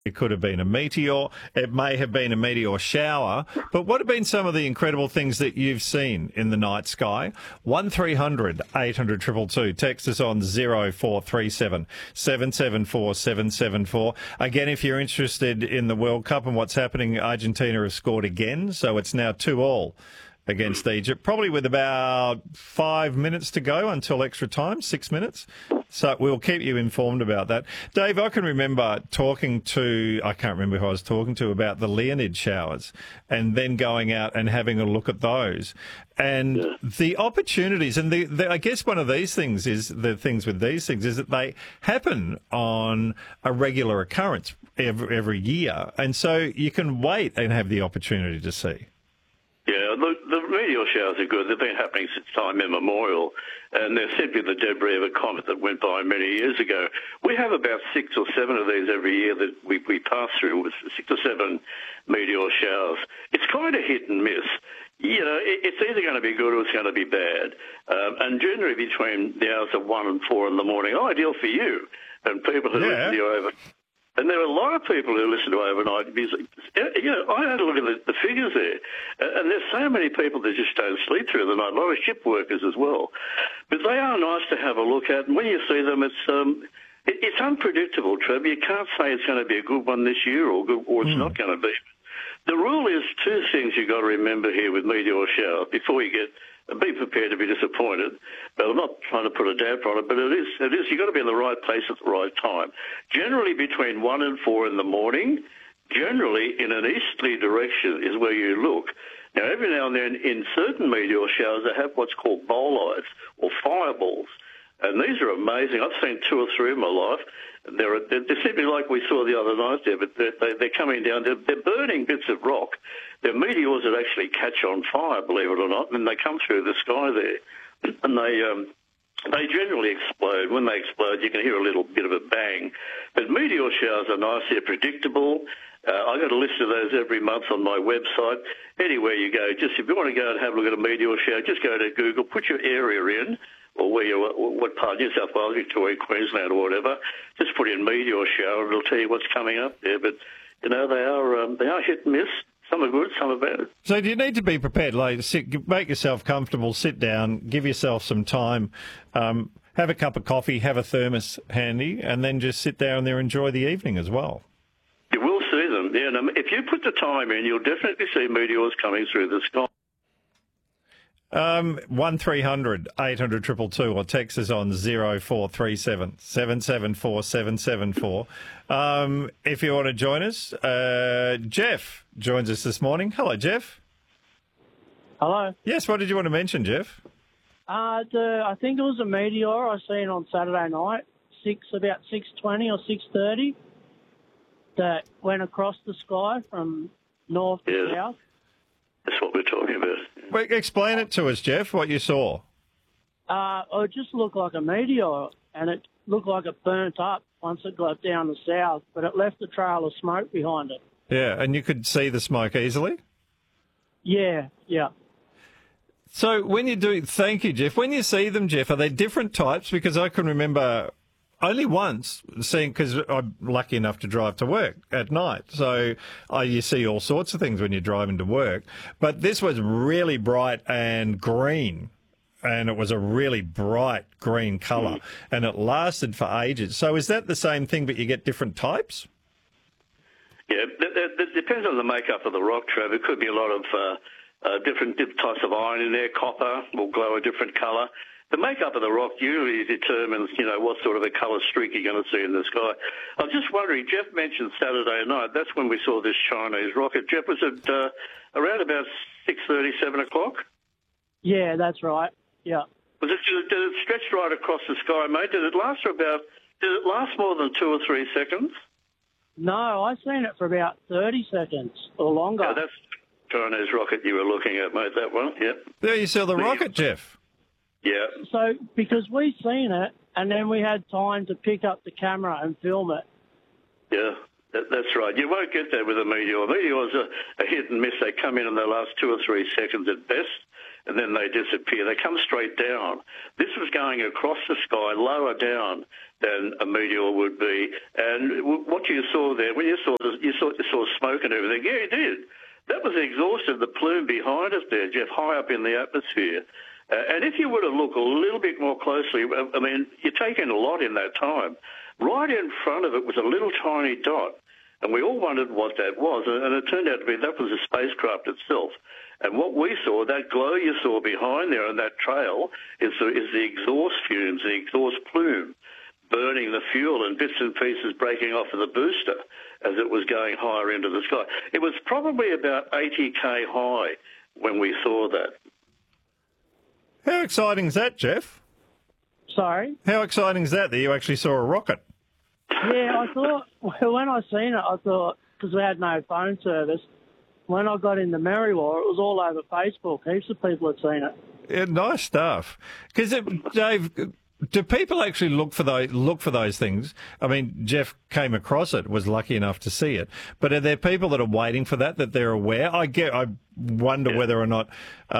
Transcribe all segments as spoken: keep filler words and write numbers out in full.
It could have been a meteor. It may have been a meteor shower. But what have been some of the incredible things that you've seen in the night sky? one three hundred eight hundred two two two. Text us on zero four three seven seven seven four seven seven four. Again, if you're interested in the World Cup and what's happening, Argentina have scored again. So it's now two all against Egypt, probably with about five minutes to go until extra time, six minutes. So we'll keep you informed about that. Dave, I can remember talking to, I can't remember who I was talking to, about the Leonid showers and then going out and having a look at those. And yeah. the opportunities, and the, the, I guess one of these things is, the things with these things is that they happen on a regular occurrence every, every year. And so you can wait and have the opportunity to see. Yeah, the, the meteor showers are good. They've been happening since time immemorial, and they're simply the debris of a comet that went by many years ago. We have about six or seven of these every year that we, we pass through, with six or seven meteor showers. It's kind of hit and miss. You know, it, it's either going to be good or it's going to be bad. Um, and generally between the hours of one and four in the morning, ideal for you and people who yeah. listen to you over. And there are a lot of people who listen to overnight music. You know, I had a look at the, the figures there, and there's so many people that just don't sleep through the night. A lot of ship workers as well, but they are nice to have a look at. And when you see them, it's um, it, it's unpredictable, Trevor. You can't say it's going to be a good one this year, or good, or it's mm. not going to be. The rule is two things you've got to remember here with meteor shower before you get. Be prepared to be disappointed. But I'm not trying to put a damper on it, but it is, it is, you've got to be in the right place at the right time. Generally between one and four in the morning, generally in an easterly direction is where you look. Now, every now and then in certain meteor showers, they have what's called bolides or fireballs. And these are amazing. I've seen two or three in my life. They're, they're, they're simply like we saw the other night there, but they're, they, they're coming down. They're, they're burning bits of rock. They're meteors that actually catch on fire, believe it or not, and they come through the sky there. And they um, they generally explode. When they explode, you can hear a little bit of a bang. But meteor showers are nice. They're predictable. Uh, I got a list of those every month on my website. Anywhere you go, just if you want to go and have a look at a meteor shower, just go to Google, put your area in, or where you, what part, New South Wales, Victoria, Queensland, or whatever. Just put in meteor shower, and it'll tell you what's coming up there. But you know they are um, they are hit and miss. Some are good, some are bad. So do you need to be prepared? Like, sit, make yourself comfortable, sit down, give yourself some time, um, have a cup of coffee, have a thermos handy, and then just sit down there and enjoy the evening as well. You will see them. Yeah, and if you put the time in, you'll definitely see meteors coming through the sky. Um, one three hundred eight hundred two two two or text us on zero four three seven seven seven four seven seven four. Um, if you want to join us, uh, Jeff joins us this morning. Hello, Jeff. Hello. Yes, what did you want to mention, Jeff? Uh, the, I think it was a meteor I seen on Saturday night, six about six twenty or six thirty, that went across the sky from north to yeah. south. That's what we're talking about. Well, explain it to us, Jeff, what you saw. Uh, it just looked like a meteor, and it looked like it burnt up once it got down the south, but it left a trail of smoke behind it. Yeah, and you could see the smoke easily? Yeah, yeah. So when you do, thank you, Jeff. When you see them, Jeff, are they different types? Because I can remember only once seeing, because I'm lucky enough to drive to work at night. So uh, you see all sorts of things when you're driving to work. But this was really bright and green. And it was a really bright green colour. Mm. And it lasted for ages. So is that the same thing, but you get different types? Yeah, it, it depends on the makeup of the rock, Trevor. It could be a lot of uh, uh, different types of iron in there. Copper will glow a different colour. The makeup of the rock usually determines, you know, what sort of a colour streak you're going to see in the sky. I was just wondering, Jeff mentioned Saturday night. That's when we saw this Chinese rocket. Jeff, was it uh, around about six thirty, seven o'clock? Yeah, that's right. Yeah. Was it, did it stretch right across the sky, mate? Did it last for about, did it last more than two or three seconds? No, I seen it for about thirty seconds or longer. Yeah, that's the Chinese rocket you were looking at, mate, that one, yep. There you saw the rocket, Jeff. Yeah. So, because we seen it, and then we had time to pick up the camera and film it. Yeah, that, that's right. You won't get that with a meteor. Meteors are a hit and miss. They come in and they last two or three seconds at best. and then they disappear. They come straight down. This was going across the sky, lower down than a meteor would be. And what you saw there, when you saw this, you saw you saw smoke and everything. Yeah, you did. That was the exhaust of the plume behind us there, Jeff, high up in the atmosphere. Uh, and if you were to look a little bit more closely, I mean, you take in a lot in that time. Right in front of it was a little tiny dot. And we all wondered what that was, and it turned out to be that was a spacecraft itself. And what we saw, that glow you saw behind there on that trail, is the, is the exhaust fumes, the exhaust plume, burning the fuel and bits and pieces breaking off of the booster as it was going higher into the sky. It was probably about eighty K high when we saw that. How exciting is that, Jeff? Sorry? How exciting is that, that you actually saw a rocket? Yeah, I thought, well, when I seen it, I thought, because we had no phone service, when I got into Merriwa, it was all over Facebook. Heaps of people had seen it. Yeah, nice stuff. Because, Dave, do people actually look for those look for those things? I mean, Jeff came across it, was lucky enough to see it. But are there people that are waiting for that, that they're aware? I get. I wonder yeah. whether or not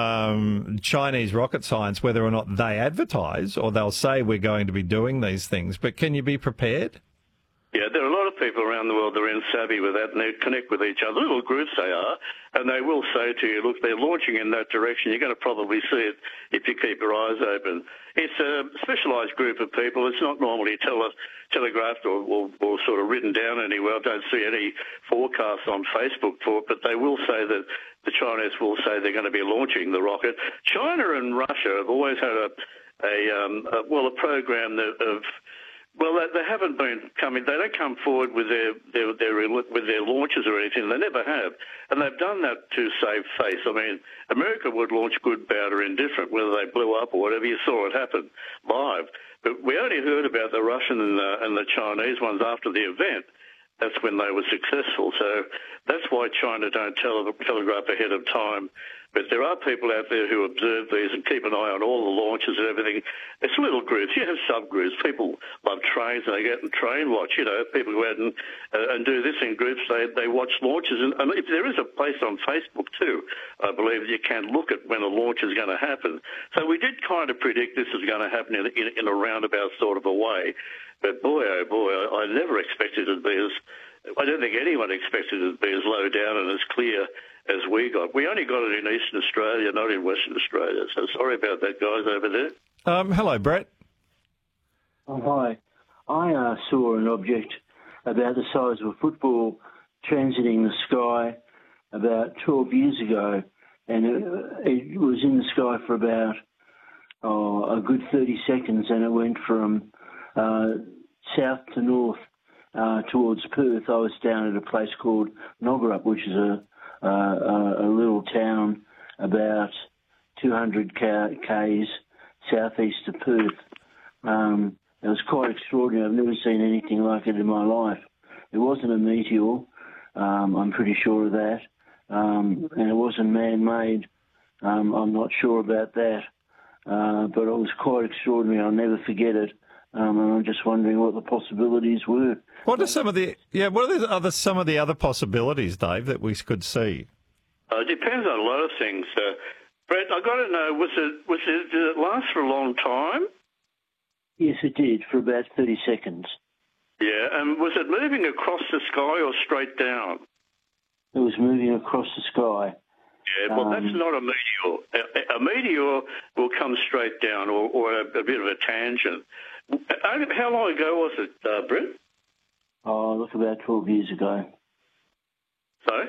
um, Chinese rocket science, whether or not they advertise or they'll say we're going to be doing these things. But can you be prepared? Yeah, there are a lot of people around the world that are in savvy with that, and they connect with each other. Little groups they are, and they will say to you, look, they're launching in that direction. You're going to probably see it if you keep your eyes open. It's a specialised group of people. It's not normally tele- telegraphed or, or, or sort of written down anywhere. I don't see any forecasts on Facebook for it, but they will say that the Chinese will say they're going to be launching the rocket. China and Russia have always had a, a, um, a well, a program that, of... Well, they haven't been coming. They don't come forward with their, their, their with their launches or anything. They never have, and they've done that to save face. I mean, America would launch good, bad, or indifferent, whether they blew up or whatever. You saw it happen live, but we only heard about the Russian and the, and the Chinese ones after the event. That's when they were successful. So that's why China don't tele- telegraph ahead of time. But there are people out there who observe these and keep an eye on all the launches and everything. It's little groups. You have subgroups. People love trains and they get and train watch. You know, people go out and, uh, and do this in groups. They they watch launches. And, and if there is a place on Facebook too, I believe you can look at when a launch is going to happen. So we did kind of predict this is going to happen in, in, in a roundabout sort of a way. But boy, oh boy, I, I never expected it to be as, I don't think anyone expected it to be as low down and as clear as we got. We only got it in Eastern Australia, not in Western Australia. So sorry about that, guys, over there. Um, hello, Brett. Oh, hi. I uh, saw an object about the size of a football transiting the sky about twelve years ago, and it, it was in the sky for about oh, a good thirty seconds, and it went from uh, south to north uh, towards Perth. I was down at a place called Noggerup, which is a Uh, a little town about two hundred k's southeast of Perth. Um, it was quite extraordinary. I've never seen anything like it in my life. It wasn't a meteor, um, I'm pretty sure of that, um, and it wasn't man-made. Um, I'm not sure about that, uh, but it was quite extraordinary. I'll never forget it. Um, and I'm just wondering what the possibilities were. What are some of the yeah? What are the other some of the other possibilities, Dave, that we could see? Uh, it depends on a lot of things. Uh, Brett, I got to know, was it was it did it last for a long time? Yes, it did, for about thirty seconds. Yeah, and was it moving across the sky or straight down? It was moving across the sky. Yeah, well, um, that's not a meteor. A, a meteor will come straight down, or, or a, a bit of a tangent. How long ago was it, uh, Brett? Oh, look, about twelve years ago. Sorry?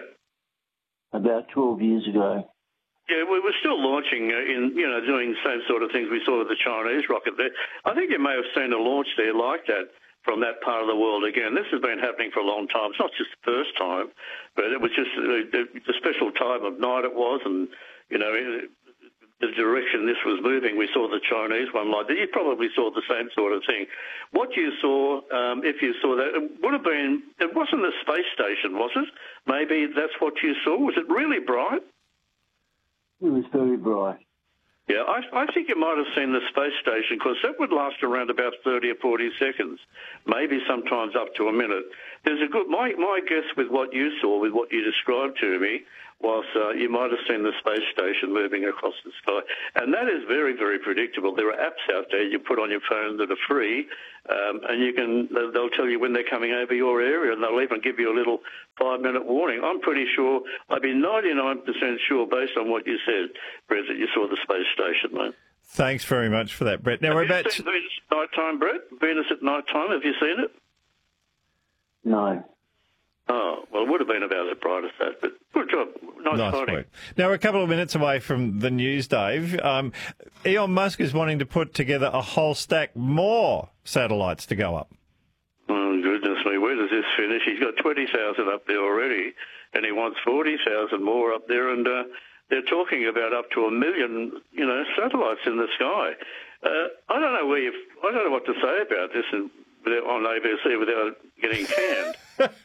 About twelve years ago. Yeah, we were still launching uh, in, you know, doing the same sort of things we saw with the Chinese rocket there. I think you may have seen a launch there like that from that part of the world again. This has been happening for a long time. It's not just the first time, but it was just the, the, the special time of night it was, and, you know, it, the direction this was moving, we saw the Chinese one like that. You probably saw the same sort of thing. What you saw, um, if you saw that, it would have been, it wasn't a space station, was it? Maybe that's what you saw. Was it really bright? It was very bright. Yeah, I, I think you might have seen the space station, because that would last around about thirty or forty seconds, maybe sometimes up to a minute. there's a good, my, my guess with what you saw, with what you described to me, was uh, you might have seen the space station moving across the sky. And that is very, very predictable. There are apps out there you put on your phone that are free, um, and you can they'll, they'll tell you when they're coming over your area, and they'll even give you a little five-minute warning. I'm pretty sure, I'd be ninety-nine percent sure, based on what you said, Brett, that you saw the space station, mate. Thanks very much for that, Brett. Now, have we're you about seen Venus at night time, Brett? Venus at night time, have you seen it? No. Oh, well, it would have been about as bright as that, but good job. Nice, Nice fighting. work. Now, we're a couple of minutes away from the news, Dave. Um, Elon Musk is wanting to put together a whole stack more satellites to go up. Oh, goodness me, where does this finish? He's got twenty thousand up there already, and he wants forty thousand more up there, and uh, they're talking about up to a million, you know, satellites in the sky. Uh, I don't know where you I don't know what to say about this in, on A B C without getting canned.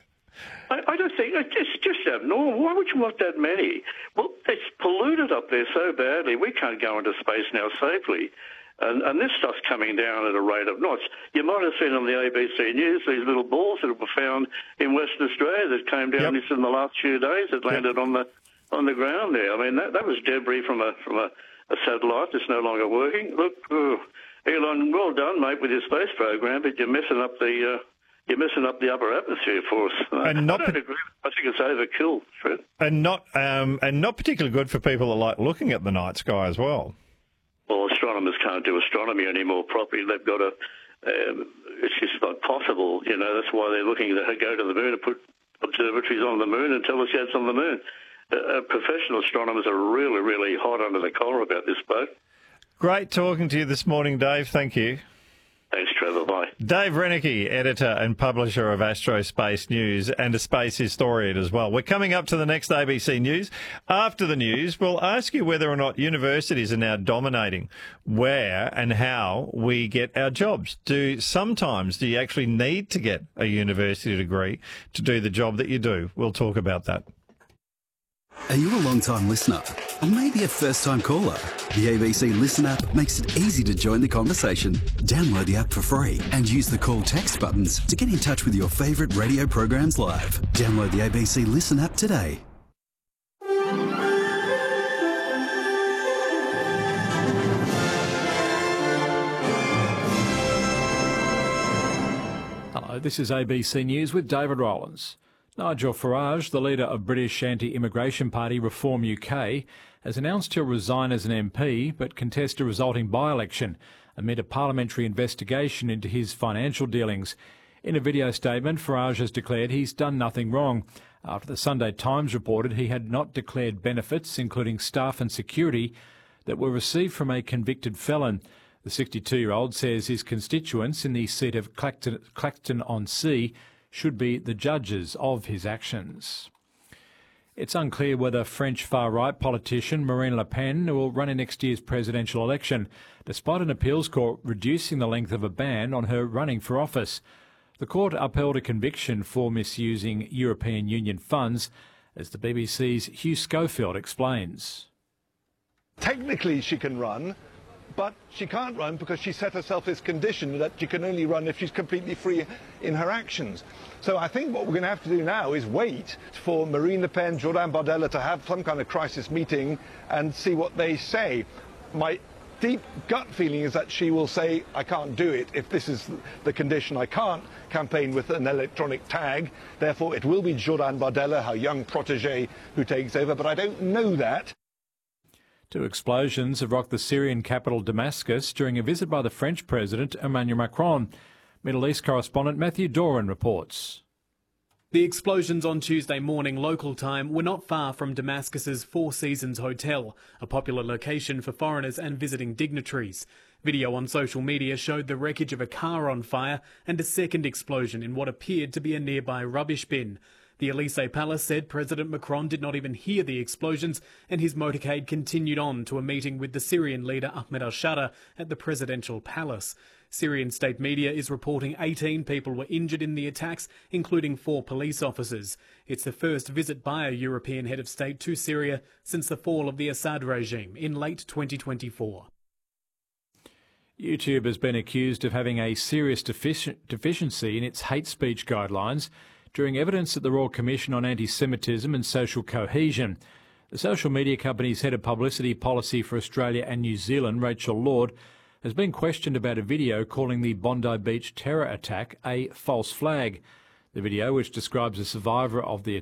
I, I don't think it's just abnormal. Why would you want that many? Well, it's polluted up there so badly. We can't go into space now safely. And, and this stuff's coming down at a rate of knots. You might have seen on the A B C News these little balls that were found in Western Australia that came down Yep. just in the last few days that landed Yep. on the on the ground there. I mean, that, that was debris from a from a, a satellite that's no longer working. Look, oh, Elon, well done, mate, with your space program, but you're messing up the uh, you're messing up the upper atmosphere for us. And I not don't agree. I think it's overkill, Fred. And not um, and not particularly good for people that like looking at the night sky as well. Well, astronomers can't do astronomy anymore properly. They've got to. Um, it's just not possible. You know, that's why they're looking to go to the moon and put observatories on the moon and telescopes on the moon. Uh, professional astronomers are really, really hot under the collar about this boat. Great talking to you this morning, Dave. Thank you. Thanks, Trevor. Bye. Dave Reneke, editor and publisher of Astrospace News and a space historian as well. We're coming up to the next A B C News. After the news, we'll ask you whether or not universities are now dominating where and how we get our jobs. Do sometimes do you actually need to get a university degree to do the job that you do? We'll talk about that. Are you a long-time listener? Or maybe a first-time caller? The A B C Listen app makes it easy to join the conversation. Download the app for free and use the call text buttons to get in touch with your favourite radio programs live. Download the A B C Listen app today. Hello, this is A B C News with David Rowlands. Nigel Farage, the leader of British anti-immigration party Reform U K, has announced he'll resign as an M P but contest a resulting by-election amid a parliamentary investigation into his financial dealings. In a video statement, Farage has declared he's done nothing wrong. After the Sunday Times reported he had not declared benefits, including staff and security, that were received from a convicted felon. The sixty-two-year-old says his constituents in the seat of Clacton, Clacton-on-Sea should be the judges of his actions. It's unclear whether French far-right politician Marine Le Pen will run in next year's presidential election, despite an appeals court reducing the length of a ban on her running for office. The court upheld a conviction for misusing European Union funds, as the B B C's Hugh Schofield explains. Technically she can run, but she can't run because she set herself this condition that she can only run if she's completely free in her actions. So I think what we're going to have to do now is wait for Marine Le Pen, Jordan Bardella to have some kind of crisis meeting and see what they say. My deep gut feeling is that she will say, I can't do it if this is the condition. I can't campaign with an electronic tag. Therefore, it will be Jordan Bardella, her young protege, who takes over. But I don't know that. Two explosions have rocked the Syrian capital Damascus during a visit by the French President Emmanuel Macron. Middle East correspondent Matthew Doran reports. The explosions on Tuesday morning local time were not far from Damascus's Four Seasons Hotel, a popular location for foreigners and visiting dignitaries. Video on social media showed the wreckage of a car on fire and a second explosion in what appeared to be a nearby rubbish bin. The Elysee Palace said President Macron did not even hear the explosions, and his motorcade continued on to a meeting with the Syrian leader Ahmed al-Sharaa at the presidential palace. Syrian state media is reporting eighteen people were injured in the attacks, including four police officers. It's the first visit by a European head of state to Syria since the fall of the Assad regime in late twenty twenty-four. YouTube has been accused of having a serious defici- deficiency in its hate speech guidelines. during evidence at the Royal Commission on Anti-Semitism and Social Cohesion. The social media company's head of publicity policy for Australia and New Zealand, Rachel Lord, has been questioned about a video calling the Bondi Beach terror attack a false flag. The video, which describes a survivor of the